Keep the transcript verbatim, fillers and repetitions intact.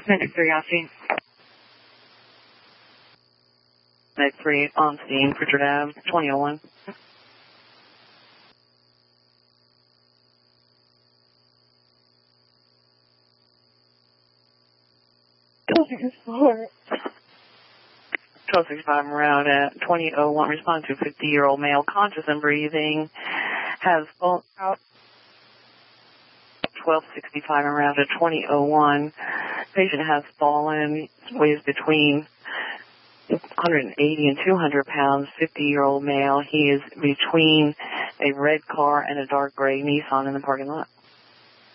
Medic three on scene. Medic three on scene, Pritchard Ave, twenty oh one. twelve sixty-five around at twenty oh one, respond to fifty-year-old male, conscious and breathing, has fallen out. twelve sixty-five around at twenty oh one, patient has fallen, weighs between one hundred eighty and two hundred pounds, fifty-year-old male. He is between a red car and a dark gray Nissan in the parking lot.